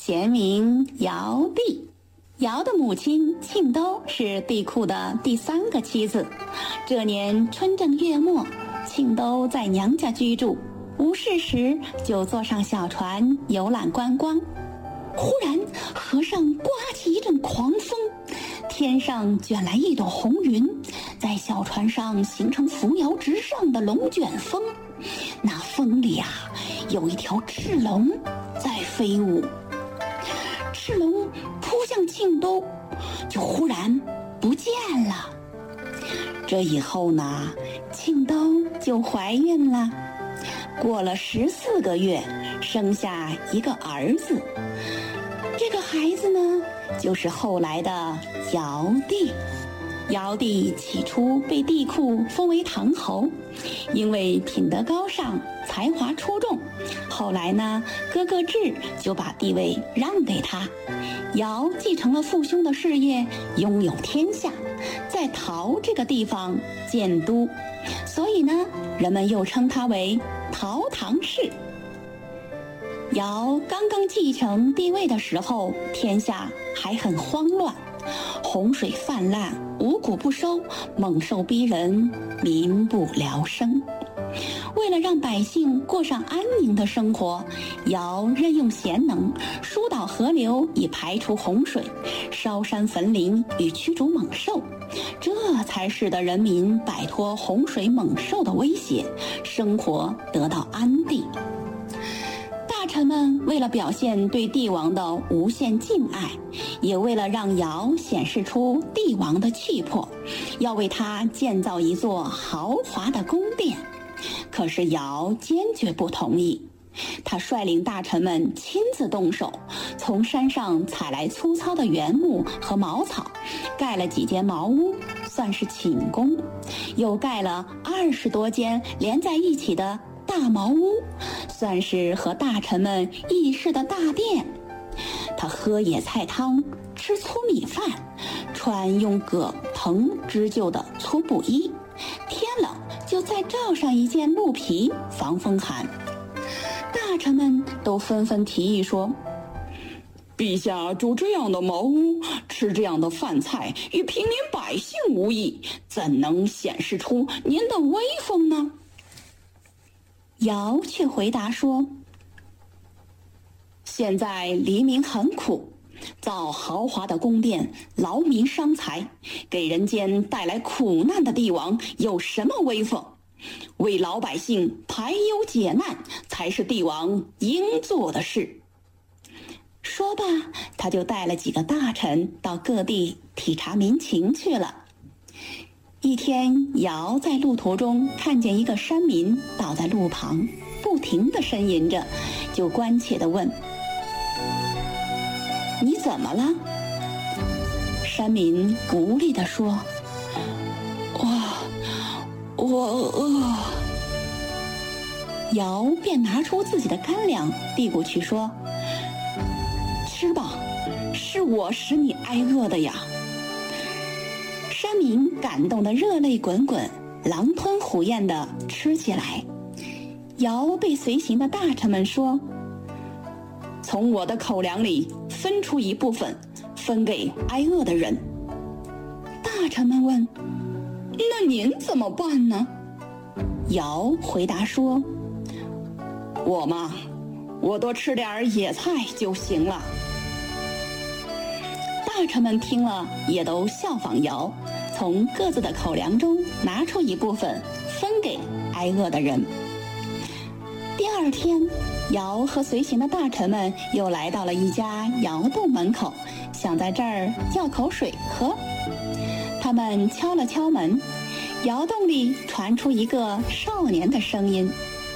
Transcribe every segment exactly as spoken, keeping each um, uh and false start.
贤名尧帝。尧的母亲庆都是帝喾的第三个妻子。这年春正月末，庆都在娘家居住，无事时就坐上小船游览观光。忽然河上刮起一阵狂风，天上卷来一朵红云，在小船上形成扶摇直上的龙卷风。那风里啊，有一条赤龙在飞舞。赤龙扑向庆都，就忽然不见了。这以后呢，庆都就怀孕了。过了十四个月，生下一个儿子。这个孩子呢，就是后来的尧帝。尧帝起初被帝喾封为唐侯，因为品德高尚，才华出众。后来呢，哥哥智就把地位让给他。尧继承了父兄的事业，拥有天下，在陶这个地方建都，所以呢，人们又称他为陶唐氏。尧刚刚继承帝位的时候，天下还很慌乱，洪水泛滥，五谷不收，猛兽逼人，民不聊生。为了让百姓过上安宁的生活，尧任用贤能，疏导河流以排除洪水，烧山焚林以驱逐猛兽，这才使得人民摆脱洪水猛兽的威胁，生活得到安定。大臣们为了表现对帝王的无限敬爱，也为了让尧显示出帝王的气魄，要为他建造一座豪华的宫殿。可是尧坚决不同意，他率领大臣们亲自动手，从山上采来粗糙的原木和茅草，盖了几间茅屋，算是寝宫，又盖了二十多间连在一起的大茅屋，算是和大臣们议事的大殿。他喝野菜汤，吃粗米饭，穿用葛藤织就的粗布衣，天冷就再罩上一件鹿皮防风寒。大臣们都纷纷提议说，陛下住这样的茅屋，吃这样的饭菜，与平民百姓无异，怎能显示出您的威风呢？尧却回答说，现在黎民很苦，造豪华的宫殿，劳民伤财，给人间带来苦难的帝王有什么威风？为老百姓排忧解难，才是帝王应做的事。说罢，他就带了几个大臣到各地体察民情去了。一天，尧在路途中看见一个山民倒在路旁，不停地呻吟着，就关切地问，你怎么了？山民无力地说，我我饿。尧便拿出自己的干粮递过去说，吃吧，是我使你挨饿的呀。山民感动得热泪滚滚，狼吞虎咽地吃起来。尧对随行的大臣们说，从我的口粮里分出一部分，分给挨饿的人。大臣们问，那您怎么办呢？尧回答说，我嘛，我多吃点野菜就行了。大臣们听了也都效仿尧，从各自的口粮中拿出一部分分给挨饿的人。第二天，尧和随行的大臣们又来到了一家窑洞门口，想在这儿要口水喝。他们敲了敲门，窑洞里传出一个少年的声音，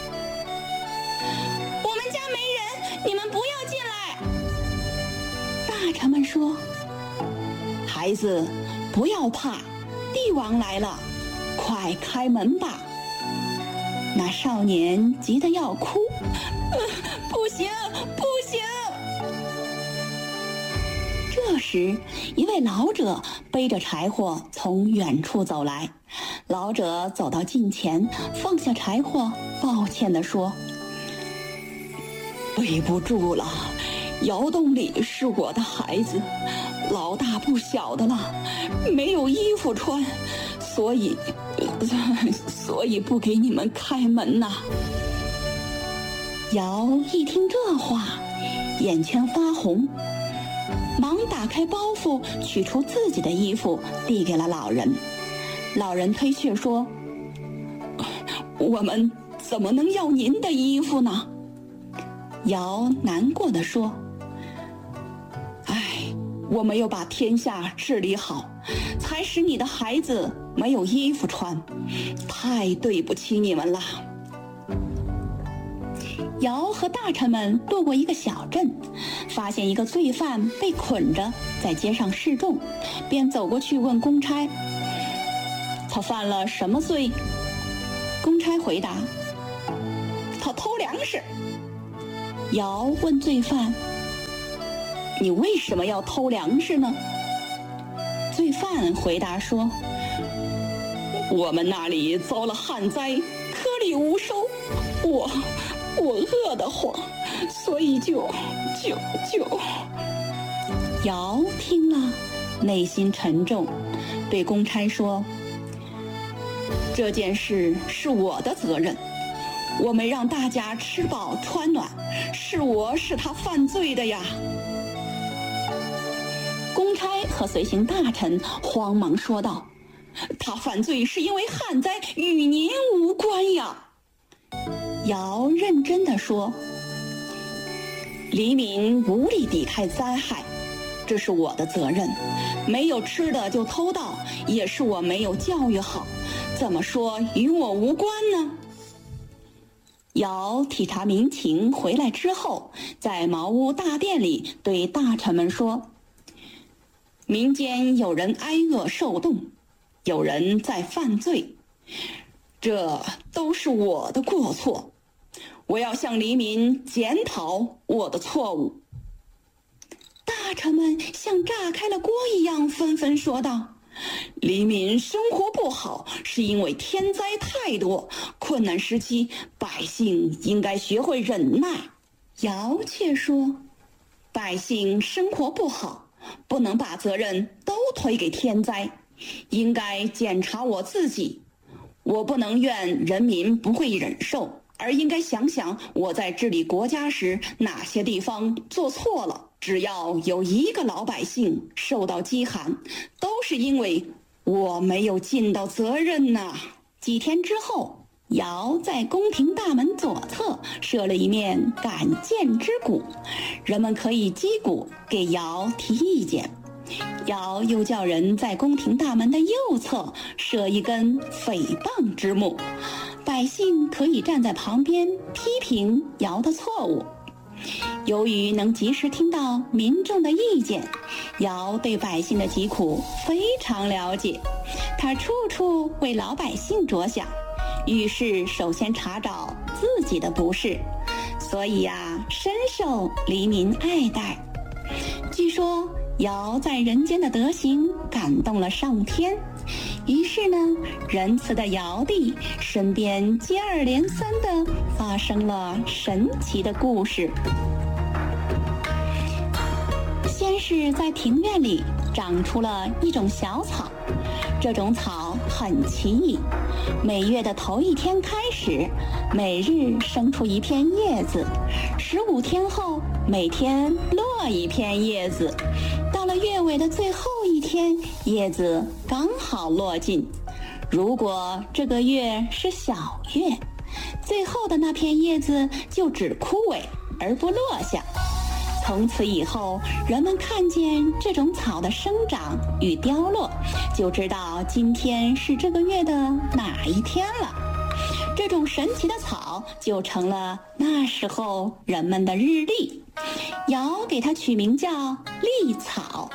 我们家没人，你们不要进来。大臣们说，孩子，不要怕，帝王来了，快开门吧。那少年急得要哭，呃、不行不行。这时，一位老者背着柴火从远处走来。老者走到近前，放下柴火，抱歉地说，背不住了， 窑洞里是我的孩子，老大不小的了，没有衣服穿，所以，所以不给你们开门呐。尧一听这话，眼圈发红，忙打开包袱，取出自己的衣服，递给了老人。老人推却说：“我们怎么能要您的衣服呢？”尧难过地说：“哎，我没有把天下治理好，才使你的孩子没有衣服穿，太对不起你们了。”尧和大臣们路过一个小镇，发现一个罪犯被捆着在街上示众，便走过去问公差：“他犯了什么罪？”公差回答：“他偷粮食。”尧问罪犯：“你为什么要偷粮食呢？”罪犯回答说：“我们那里遭了旱灾，颗粒无收，我我饿得慌，所以就就就……”尧听了，内心沉重，对公差说：“这件事是我的责任，我没让大家吃饱穿暖，是我使他犯罪的呀。”公差和随行大臣慌忙说道：“他犯罪是因为旱灾，与您无关呀。”尧认真地说：“黎民无力抵抗灾害，这是我的责任，没有吃的就偷盗，也是我没有教育好，怎么说与我无关呢？”尧体察民情回来之后，在茅屋大殿里对大臣们说：“民间有人挨饿受冻，有人在犯罪，这都是我的过错，我要向黎民检讨我的错误。”大臣们像炸开了锅一样纷纷说道：“黎民生活不好，是因为天灾太多，困难时期百姓应该学会忍耐。”尧却说：“百姓生活不好，不能把责任都推给天灾，应该检查我自己。我不能怨人民不会忍受，而应该想想我在治理国家时哪些地方做错了。只要有一个老百姓受到饥寒，都是因为我没有尽到责任呐。”几天之后，尧在宫廷大门左侧设了一面敢谏之鼓，人们可以击鼓给尧提意见。尧又叫人在宫廷大门的右侧设一根诽谤之木，百姓可以站在旁边批评尧的错误。由于能及时听到民众的意见，尧对百姓的疾苦非常了解，他处处为老百姓着想，遇事首先查找自己的不是，所以啊，深受黎民爱戴。据说尧在人间的德行感动了上天，于是呢，仁慈的尧帝身边接二连三地发生了神奇的故事。先是在庭院里长出了一种小草，这种草很奇异，每月的头一天开始，每日生出一片叶子，十五天后每天落一片叶子，到了月尾的最后一天，叶子刚好落尽。如果这个月是小月，最后的那片叶子就只枯萎而不落下。从此以后，人们看见这种草的生长与凋落，就知道今天是这个月的哪一天了。这种神奇的草就成了那时候人们的日历，尧给它取名叫历草。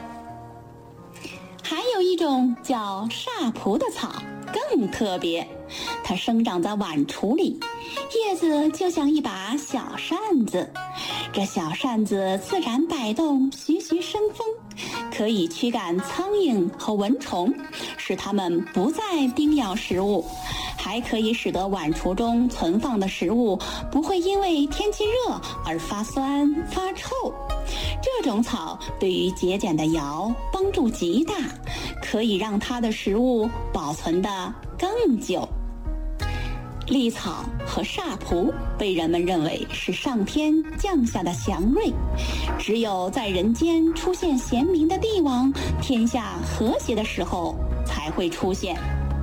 还有一种叫煞蒲的草更特别，它生长在碗橱里，叶子就像一把小扇子，这小扇子自然摆动，徐徐生风，可以驱赶苍蝇和蚊虫，使它们不再叮咬食物， 还可以使得碗橱中存放的食物不会因为天气热而发酸发臭。这种草对于节俭的尧帮助极大，可以让他的食物保存得更久。栗草和煞蒲被人们认为是上天降下的祥瑞，只有在人间出现贤明的帝王，天下和谐的时候才会出现。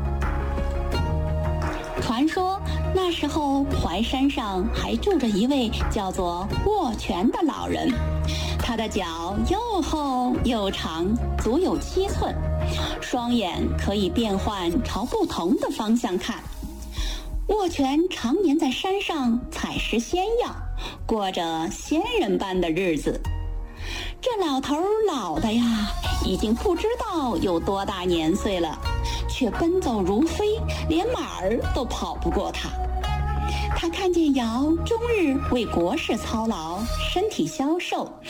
传说那时候淮山上还住着一位叫做握拳的老人，他的脚又厚又长，足有七寸，双眼可以变换朝不同的方向看。握拳常年在山上采食仙药，过着仙人般的日子。这老头老的呀，已经不知道有多大年岁了，却奔走如飞，连马儿都跑不过他。他看见尧终日为国事操劳，身体消瘦，